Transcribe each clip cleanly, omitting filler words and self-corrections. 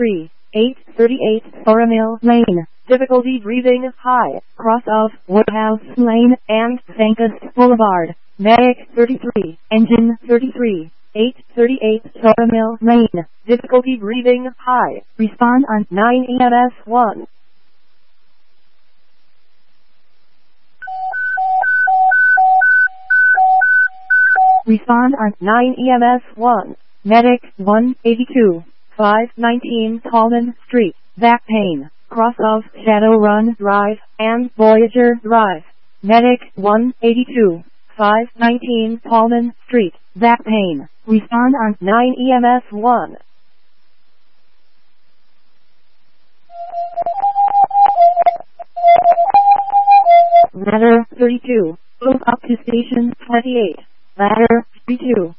833, 838 Thoramill Lane. Difficulty breathing high. Cross of Woodhouse Lane and Sancus Boulevard. Medic 33, engine 33, 838 Thoramill Lane. Difficulty breathing high. Respond on 9 EMS 1. Respond on 9 EMS 1. Medic 182, 519 Tallman Street. Back pain. Cross of Shadow Run Drive and Voyager Drive. Medic 182, 519 Tallman Street. Back pain. Respond on 9 EMS 1. Ladder 32. Move up to station 28. Ladder 32.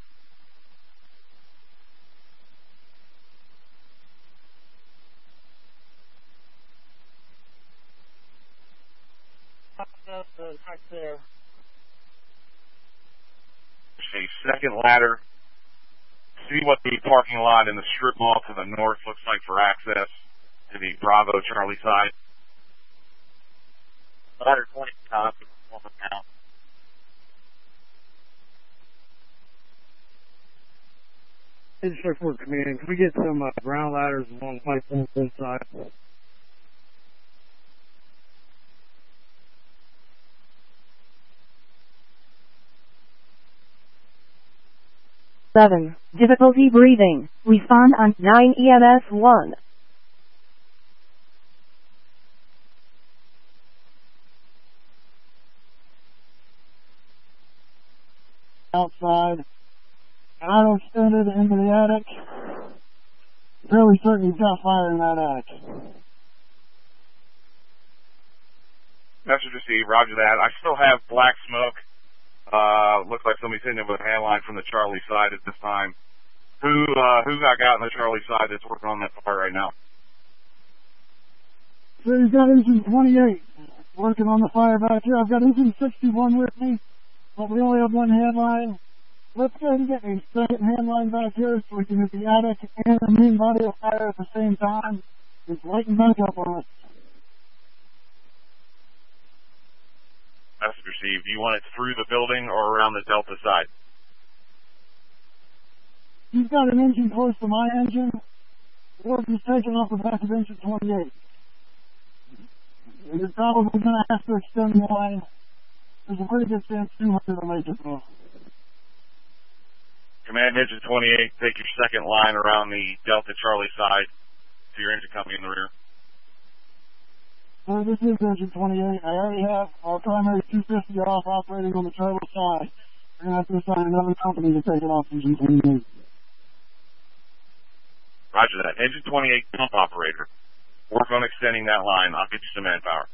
Right there. A second ladder. See what the parking lot in the strip mall to the north looks like for access to the Bravo Charlie side. Ladder 20 top. Now. It's for command. Can we get some ground ladders along the pipe on both sides? Seven. Difficulty breathing. Respond on 9 EMS 1. Outside. Auto extended into the attic. Fairly certain he's got fire in that attic. Message received. Roger that. I still have black smoke. Looks like somebody's hitting it with a hand line from the Charlie side at this time. Who got on the Charlie side that's working on that fire right now? So he's got engine 28 working on the fire back here. I've got engine 61 with me, but we only have one hand line. Let's go ahead and get a second hand line back here so we can hit the attic and the main body of fire at the same time. It's lighting back up on us. Message received. Do you want it through the building or around the Delta side? He's got an engine close to my engine. Work is taken off the back of engine 28. You're probably going to have to extend the line. There's a pretty good chance 200 will make it though. Command engine 28, take your second line around the Delta Charlie side to your engine company in the rear. This is engine 28. I already have our primary 250 off operating on the Charlie side. We're going to have to assign another company to take it off engine 28. Roger that. Engine 28 pump operator. Work on extending that line. I'll get you some manpower.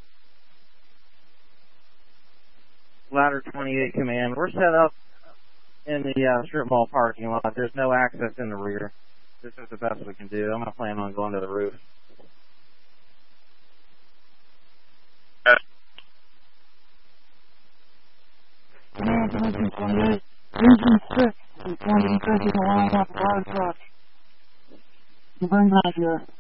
Ladder 28 command. We're set up in the strip mall parking lot. There's no access in the rear. This is the best we can do. I'm going to plan on going to the roof. Command to engine 28. Engine 6 is going to be taking the line off the fire truck. You bring back here.